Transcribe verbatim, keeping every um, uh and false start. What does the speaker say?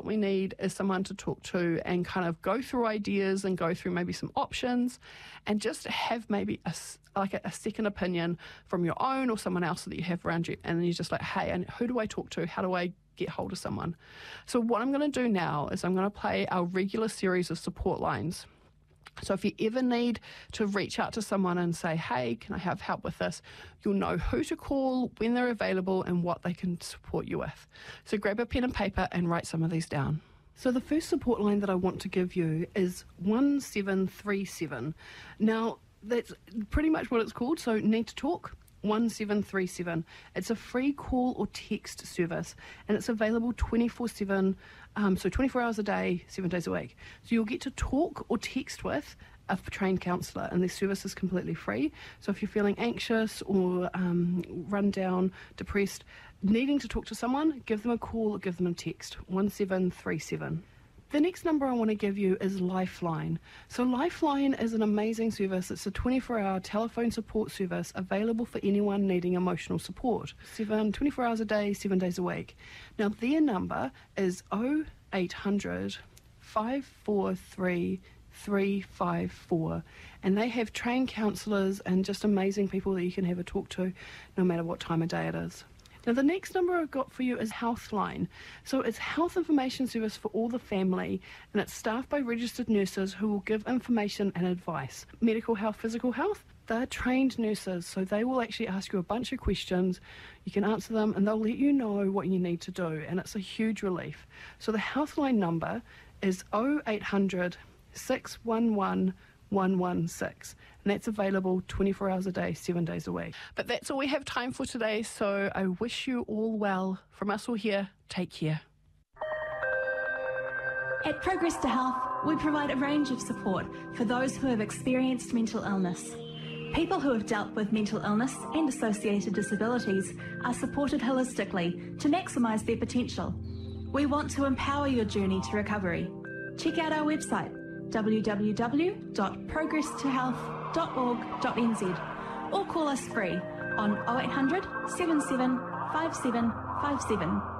we need is someone to talk to and kind of go through ideas and go through maybe some options and just have maybe a, like a, a second opinion from your own or someone else that you have around you. And then you're just like, hey, and who do I talk to? How do I get hold of someone? So what I'm going to do now is I'm going to play our regular series of support lines. So if you ever need to reach out to someone and say, hey, can I have help with this? You'll know who to call, when they're available, and what they can support you with. So grab a pen and paper and write some of these down. So the first support line that I want to give you is one seven three seven. Now, that's pretty much what it's called, so Need to Talk. one seven three seven. It's a free call or text service, and it's available twenty-four seven, um, so twenty-four hours a day, seven days a week. So you'll get to talk or text with a trained counsellor, and this service is completely free. So if you're feeling anxious or um, run down, depressed, needing to talk to someone, give them a call or give them a text, one seven three seven. The next number I want to give you is Lifeline. So Lifeline is an amazing service. It's a twenty-four hour telephone support service available for anyone needing emotional support. Seven, twenty-four hours a day, seven days a week. Now their number is oh eight hundred, five four three, three five four, and they have trained counsellors and just amazing people that you can have a talk to no matter what time of day it is. Now the next number I've got for you is Healthline. So it's health information service for all the family, and it's staffed by registered nurses who will give information and advice. Medical health, physical health, they're trained nurses, so they will actually ask you a bunch of questions. You can answer them and they'll let you know what you need to do, and it's a huge relief. So the Healthline number is oh eight hundred, six one one, one one six, and that's available twenty-four hours a day, seven days a week. But that's all we have time for today, so I wish you all well. From us all here, take care. At Progress to Health, we provide a range of support for those who have experienced mental illness. People who have dealt with mental illness and associated disabilities are supported holistically to maximise their potential. We want to empower your journey to recovery. Check out our website, w w w dot progress to health dot org dot n z, or call us free on oh eight hundred, seven seven five seven five seven.